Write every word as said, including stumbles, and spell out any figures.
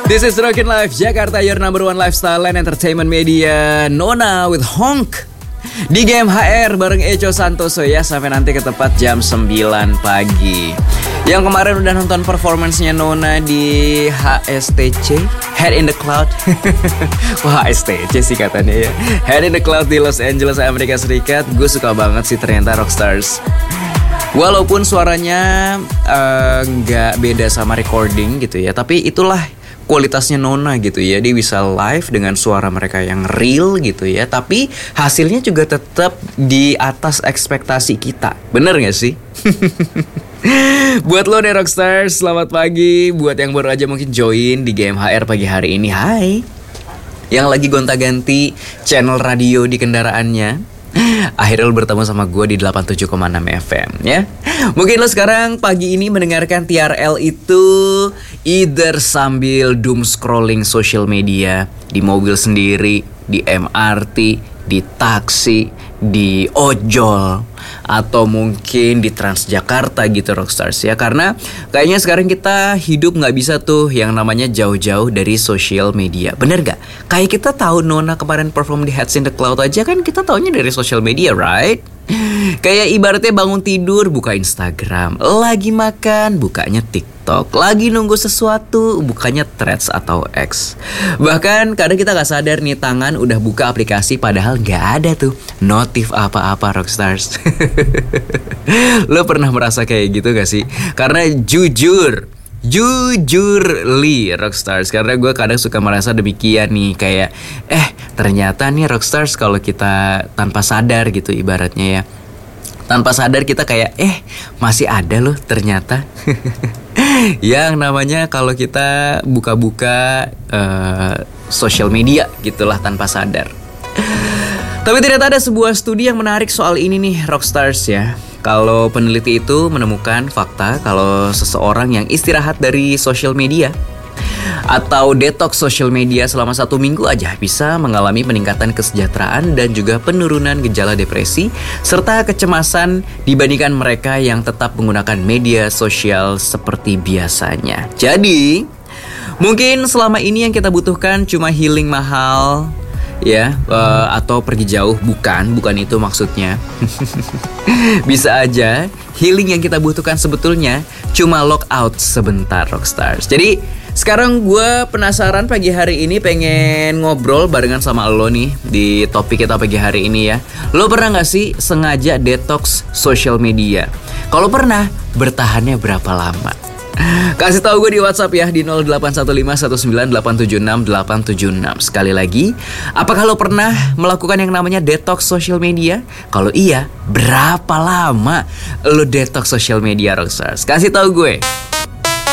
This is Rockin' Life Jakarta, your number one lifestyle and entertainment media. Nona with Honk di G M H R bareng Echo Santoso ya, sampai nanti ke tepat jam sembilan pagi. Yang kemarin udah nonton performance-nya Nona di H S T C, Head in the Cloud. Wah, H S T C sih katanya ya. Head in the Cloud di Los Angeles, Amerika Serikat. Gue suka banget sih ternyata Rockstars. Walaupun suaranya nggak uh, beda sama recording gitu ya, tapi itulah kualitasnya Nona gitu ya. Dia bisa live dengan suara mereka yang real gitu ya, tapi hasilnya juga tetap di atas ekspektasi kita. Bener gak sih? Buat lo nih Rockstars, selamat pagi. Buat yang baru aja mungkin join di G M H R pagi hari ini, hai. Yang lagi gonta-ganti channel radio di kendaraannya, akhirnya lo bertemu sama gue di delapan puluh tujuh koma enam F M ya. Mungkin lo sekarang pagi ini mendengarkan T R L itu either sambil doom scrolling social media, di mobil sendiri, di M R T, di taksi, di ojol, atau mungkin di Transjakarta gitu Rockstars ya. Karena kayaknya sekarang kita hidup gak bisa tuh yang namanya jauh-jauh dari social media. Bener gak? Kayak kita tahu Nona kemarin perform di Heads in the Cloud aja kan kita taunya dari social media, right? Kayak ibaratnya bangun tidur buka Instagram, lagi makan bukanya TikTok, lagi nunggu sesuatu bukanya Threads atau X. Bahkan kadang kita gak sadar nih tangan udah buka aplikasi padahal gak ada tuh notif apa-apa Rockstars. Lo pernah merasa kayak gitu gak sih? Karena jujur Jujur li Rockstars, karena gue kadang suka merasa demikian nih. Kayak Eh ternyata nih Rockstars kalau kita tanpa sadar gitu ibaratnya ya, tanpa sadar kita kayak Eh masih ada loh ternyata yang namanya kalau kita buka-buka uh, social media gitulah tanpa sadar. Tapi ternyata ada sebuah studi yang menarik soal ini nih Rockstars ya. Kalau peneliti itu menemukan fakta kalau seseorang yang istirahat dari social media atau detox social media selama satu minggu aja bisa mengalami peningkatan kesejahteraan dan juga penurunan gejala depresi serta kecemasan dibandingkan mereka yang tetap menggunakan media sosial seperti biasanya. Jadi, mungkin selama ini yang kita butuhkan cuma healing mahal ya, uh, atau pergi jauh. Bukan, bukan itu maksudnya. Bisa aja healing yang kita butuhkan sebetulnya cuma lockout sebentar Rockstars. Jadi sekarang gue penasaran pagi hari ini pengen ngobrol barengan sama lo nih di topik kita pagi hari ini ya. Lo pernah gak sih sengaja detox social media? Kalau pernah, bertahannya berapa lama? Kasih tahu gue di WhatsApp ya di nol delapan satu lima satu sembilan delapan tujuh enam delapan tujuh enam. Sekali lagi, apakah lo pernah melakukan yang namanya detox social media? Kalau iya, berapa lama lo detox social media Rockstars? Kasih tahu gue.